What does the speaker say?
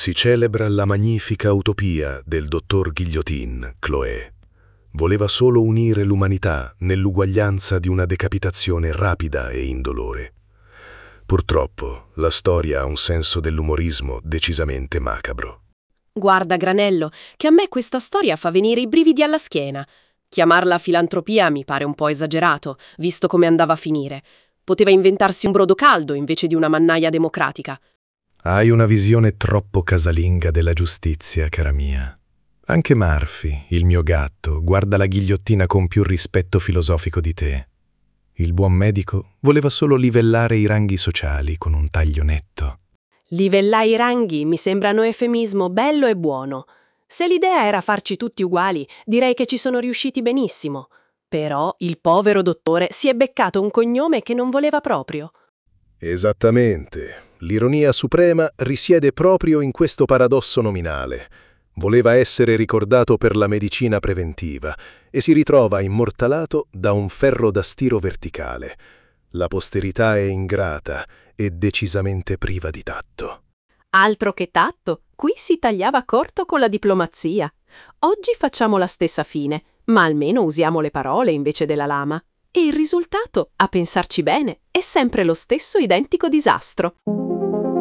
Si celebra la magnifica utopia del dottor Guillotine, Chloé. Voleva solo unire l'umanità nell'uguaglianza di una decapitazione rapida e indolore. Purtroppo, la storia ha un senso dell'umorismo decisamente macabro. Guarda, Granello, che a me questa storia fa venire i brividi alla schiena. Chiamarla filantropia mi pare un po' esagerato, visto come andava a finire. Poteva inventarsi un brodo caldo invece di una mannaia democratica. Hai una visione troppo casalinga della giustizia, cara mia. Anche Murphy, il mio gatto, guarda la ghigliottina con più rispetto filosofico di te. Il buon medico voleva solo livellare i ranghi sociali con un taglio netto. Livellare i ranghi mi sembra un eufemismo bello e buono. Se l'idea era farci tutti uguali, direi che ci sono riusciti benissimo. Però il povero dottore si è beccato un cognome che non voleva proprio. Esattamente. L'ironia suprema risiede proprio in questo paradosso nominale. Voleva essere ricordato per la medicina preventiva e si ritrova immortalato da un ferro da stiro verticale. La posterità è ingrata e decisamente priva di tatto. Altro che tatto, qui si tagliava corto con la diplomazia. Oggi facciamo la stessa fine, ma almeno usiamo le parole invece della lama. E il risultato, a pensarci bene, è sempre lo stesso identico disastro.